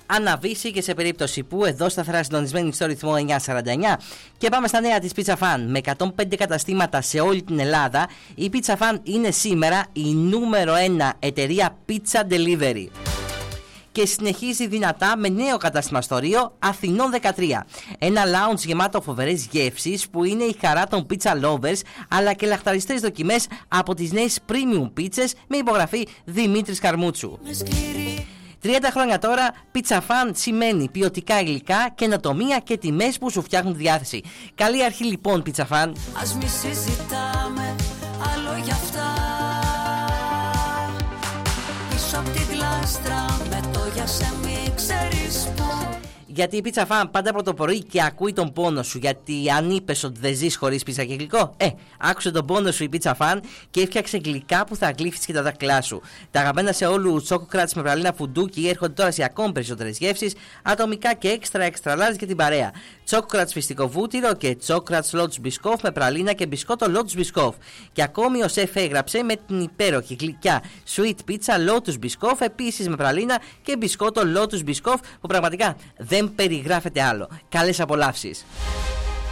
αναβήσει και σε περίπτωση που. Εδώ σταθερά συντονισμένη στο ρυθμό 949. Και πάμε στα νέα της Pizza Fan. Με 105 καταστήματα σε όλη την Ελλάδα, η Pizza Fan είναι σήμερα η νούμερο 1 εταιρεία pizza delivery. Και συνεχίζει δυνατά με νέο κατάστημα στο Ρίο, Αθηνών 13. Ένα lounge γεμάτο φοβερές γεύσεις που είναι η χαρά των pizza lovers, αλλά και λαχταριστές δοκιμές από τις νέες premium pizzas με υπογραφή Δημήτρης Καρμούτσου. 30 χρόνια τώρα, Pizza Fan σημαίνει ποιοτικά υλικά, καινοτομία και τιμές που σου φτιάχνουν τη διάθεση. Καλή αρχή λοιπόν, Pizza Fan. Ας μη συζητάμε άλλο για αυτά. Πίσω απ' τη γλάστρα με το για σε μη ξέρεις που. Γιατί η Pizza Fan πάντα από το πρωί και ακούει τον πόνο σου. Γιατί αν είπες ότι δεν ζεις χωρίς πίτσα και γλυκό, άκουσε τον πόνο σου η Pizza Fan και έφτιαξε γλυκά που θα γλύφεις και τα δάχτυλά σου. Τα αγαπημένα σε όλου Choco Crunch με πραλίνα φουντούκι έρχονται τώρα σε ακόμη περισσότερες γεύσεις, ατομικά και extra large για την παρέα. Choco Crunch φυστικό βούτυρο και Choco Crunch Lotus Biscoff με πραλίνα και μπισκότο Lotus Biscoff. Και ακόμη ο σεφ έγραψε με την υπέροχη γλυκιά Sweet Pizza Lotus Biscoff, επίσης με πραλίνα και μπισκότο Lotus Biscoff που πραγματικά δεν περιγράφεται άλλο. Καλές απολαύσεις.